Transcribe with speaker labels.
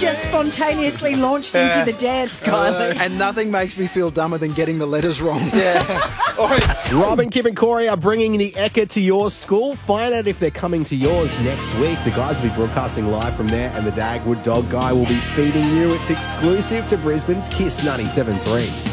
Speaker 1: just spontaneously launched into the dance, Kylie.
Speaker 2: And nothing makes me feel dumber than getting the letters wrong.
Speaker 3: Robin, Kim and Corey are bringing the Ekka to your school. Find out if they're coming to yours next week. The guys will be broadcasting live from there, and the Dagwood Dog Guy will be feeding you. It's exclusive to Brisbane's Kiss 97.3.